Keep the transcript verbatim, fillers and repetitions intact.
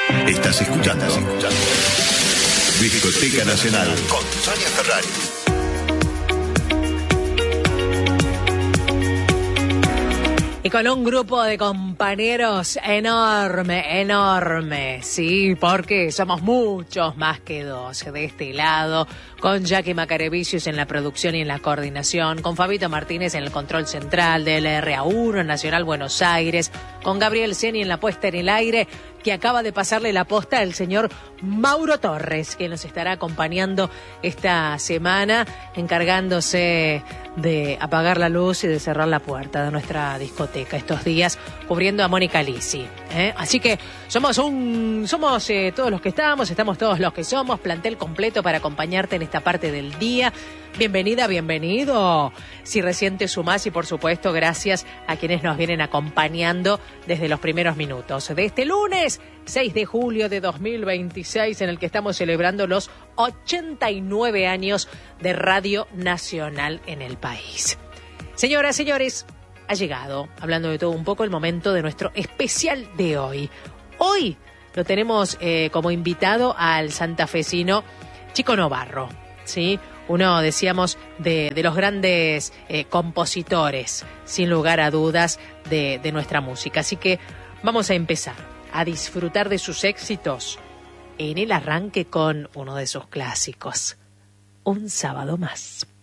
Estás escuchando, Estás escuchando Discoteca Nacional con Sonia Ferrari. Y con un grupo de compañeros enorme, enorme, sí, porque somos muchos más que dos de este lado, con Jackie Macarevicius en la producción y en la coordinación, con Fabito Martínez en el control central de L R A uno en Nacional Buenos Aires, con Gabriel Ceni en la puesta en el aire, que acaba de pasarle la posta al señor Mauro Torres, que nos estará acompañando esta semana, encargándose de apagar la luz y de cerrar la puerta de nuestra discoteca estos días, cubriendo a Mónica Lisi, ¿eh? Así que somos un, somos eh, todos los que estamos, estamos todos los que somos, plantel completo para acompañarte en esta parte del día. Bienvenida, bienvenido. Si recién te sumás y por supuesto gracias a quienes nos vienen acompañando desde los primeros minutos de este lunes seis de julio de dos mil veintiséis, en el que estamos celebrando los ochenta y nueve años de Radio Nacional en el país. Señoras, señores, ha llegado, hablando de todo un poco, el momento de nuestro especial de hoy. Hoy lo tenemos eh, como invitado al santafesino Chico Novarro, ¿sí? Uno, decíamos, de, de los grandes eh, compositores, sin lugar a dudas, de, de nuestra música. Así que vamos a empezar a disfrutar de sus éxitos en el arranque con uno de sus clásicos, Un sábado más.